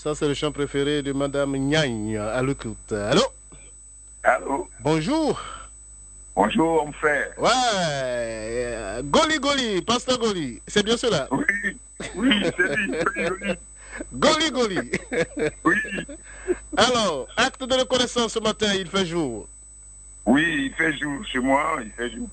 Ça, c'est le chant préféré de Madame Nyagne à l'écoute. Allô? Allô? Bonjour. Bonjour, mon frère. Ouais. Goli Goli, Pasteur Goli. C'est bien cela? Oui, oui, c'est lui. Goli Goli. Oui. Alors, acte de reconnaissance ce matin, il fait jour. Oui, il fait jour chez moi, il fait jour.